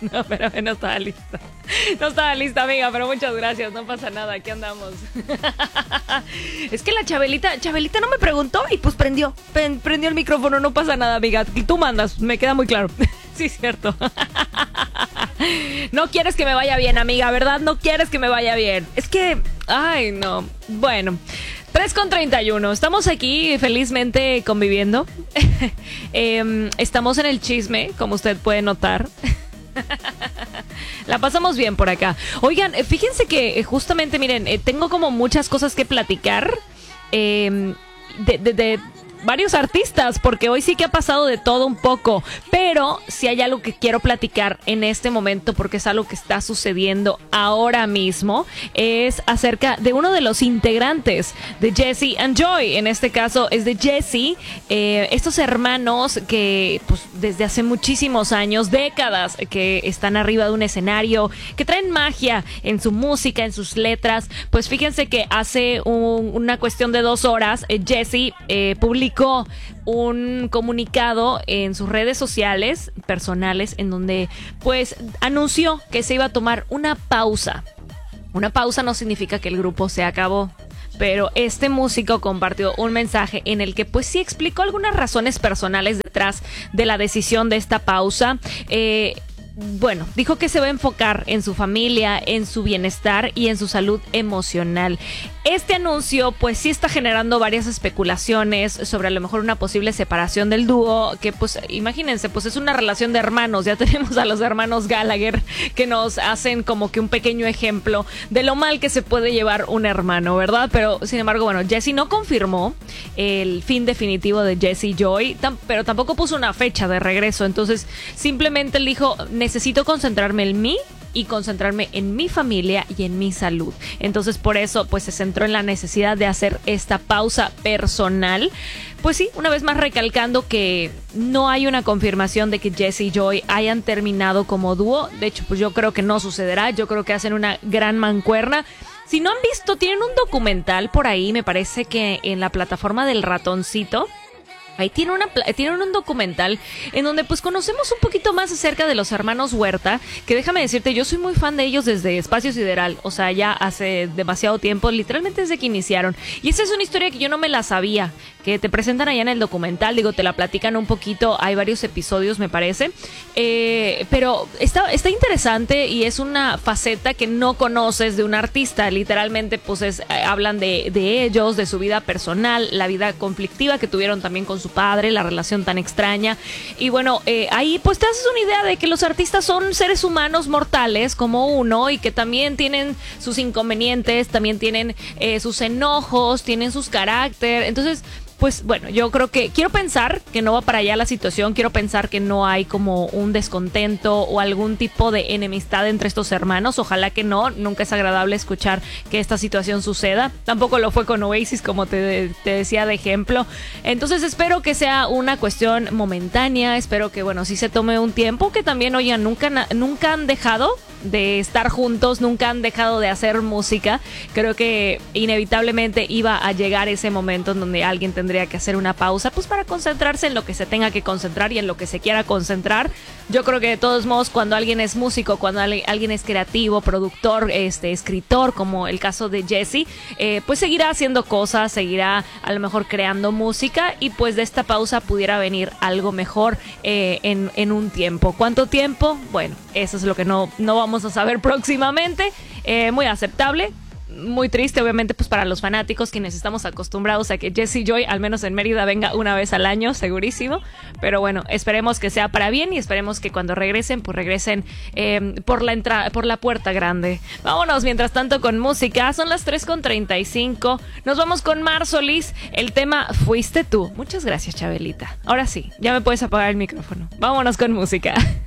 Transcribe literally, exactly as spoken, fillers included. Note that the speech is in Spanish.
No, pero no estaba lista. No estaba lista, amiga, pero muchas gracias. No pasa nada, aquí andamos. Es que la Chabelita, Chabelita no me preguntó y pues prendió. Prendió el micrófono, no pasa nada, amiga. Tú mandas, me queda muy claro. Sí, es cierto. No quieres que me vaya bien, amiga, ¿verdad? No quieres que me vaya bien. Es que, ay, no. Bueno, tres con treinta y uno. Estamos aquí felizmente conviviendo. eh, estamos en el chisme, como usted puede notar. La pasamos bien por acá. Oigan, fíjense que justamente, miren, eh, tengo como muchas cosas que platicar eh, de, de, de varios artistas, porque hoy sí que ha pasado de todo un poco, pero si hay algo que quiero platicar en este momento, porque es algo que está sucediendo ahora mismo, es acerca de uno de los integrantes de Jessie and Joy. En este caso es de Jessie, eh, estos hermanos que pues desde hace muchísimos años, décadas, que están arriba de un escenario, que traen magia en su música, en sus letras. Pues fíjense que hace un, una cuestión de dos horas, eh, Jessie eh, publicó un comunicado en sus redes sociales personales en donde pues anunció que se iba a tomar una pausa. Una pausa no significa que el grupo se acabó, pero este músico compartió un mensaje en el que pues sí explicó algunas razones personales detrás de la decisión de esta pausa. Eh, Bueno, dijo que se va a enfocar en su familia, en su bienestar y en su salud emocional. Este anuncio pues sí está generando varias especulaciones sobre a lo mejor una posible separación del dúo, que pues imagínense, pues es una relación de hermanos. Ya tenemos a los hermanos Gallagher que nos hacen como que un pequeño ejemplo de lo mal que se puede llevar un hermano, ¿verdad? Pero sin embargo, bueno, Jessie no confirmó el fin definitivo de Jessie Joy, tam- pero tampoco puso una fecha de regreso. Entonces simplemente él dijo: necesito concentrarme en mí y concentrarme en mi familia y en mi salud. Entonces por eso pues se centró en la necesidad de hacer esta pausa personal. Pues sí, una vez más recalcando que no hay una confirmación de que Jessie y Joy hayan terminado como dúo. De hecho, pues yo creo que no sucederá. Yo creo que hacen una gran mancuerna. Si no han visto, tienen un documental por ahí, me parece que en la plataforma del Ratoncito. Ahí tiene una, tienen un documental en donde pues conocemos un poquito más acerca de los hermanos Huerta, que déjame decirte, yo soy muy fan de ellos desde Espacio Sideral, o sea, ya hace demasiado tiempo, literalmente desde que iniciaron. Y esa es una historia que yo no me la sabía, que te presentan allá en el documental, digo, te la platican un poquito, hay varios episodios me parece, eh, pero está, está interesante y es una faceta que no conoces de un artista. Literalmente pues es, eh, hablan de, de ellos, de su vida personal, la vida conflictiva que tuvieron también con su padre, la relación tan extraña. Y bueno, eh, ahí pues te haces una idea de que los artistas son seres humanos mortales como uno y que también tienen sus inconvenientes, también tienen eh, sus enojos, tienen sus carácter. Entonces pues bueno, yo creo que quiero pensar que no va para allá la situación, quiero pensar que no hay como un descontento o algún tipo de enemistad entre estos hermanos. Ojalá que no, nunca es agradable escuchar que esta situación suceda. Tampoco lo fue con Oasis, como te, te decía de ejemplo. Entonces espero que sea una cuestión momentánea, espero que bueno, sí se tome un tiempo, que también, oigan, nunca, nunca han dejado de estar juntos, nunca han dejado de hacer música. Creo que inevitablemente iba a llegar ese momento en donde alguien tendría que hacer una pausa, pues para concentrarse en lo que se tenga que concentrar y en lo que se quiera concentrar. Yo creo que de todos modos, cuando alguien es músico, cuando alguien es creativo, productor, este, escritor, como el caso de Jessie, eh, pues seguirá haciendo cosas, seguirá a lo mejor creando música, y pues de esta pausa pudiera venir algo mejor eh, en, en un tiempo. ¿Cuánto tiempo? Bueno, eso es lo que no, no vamos a saber próximamente. Eh, muy aceptable. Muy triste, obviamente, pues para los fanáticos, quienes estamos acostumbrados a que Jessie Joy, al menos en Mérida, venga una vez al año, segurísimo. Pero bueno, esperemos que sea para bien y esperemos que cuando regresen, pues regresen eh, por la entrada, por la puerta grande. Vámonos, mientras tanto, con música. Son las tres con treinta y cinco. Nos vamos con Mar Solís. El tema Fuiste Tú. Muchas gracias, Chabelita. Ahora sí, ya me puedes apagar el micrófono. Vámonos con música.